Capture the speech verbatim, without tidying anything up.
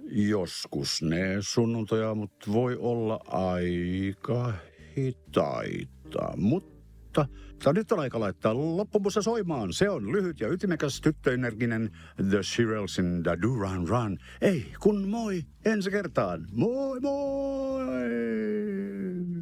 Joskus ne sunnuntajaamut voi olla aika hitaita, mutta nyt on aika laittaa loppumusta soimaan. Se on lyhyt ja ytimekäs tyttöenerginen The Shirelsin The Do Run Run. Ei, kun moi ensi kertaan. Moi moi!